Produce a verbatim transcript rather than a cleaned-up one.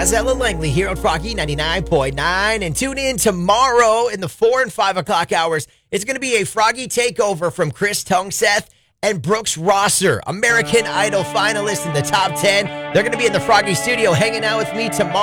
That's Ella Langley here on Froggy ninety-nine point nine. And tune in tomorrow in the four and five o'clock hours. It's going to be a Froggy takeover from Chris Tungseth and Brooks Rosser, American Idol finalists in the top ten. They're going to be in the Froggy studio hanging out with me tomorrow.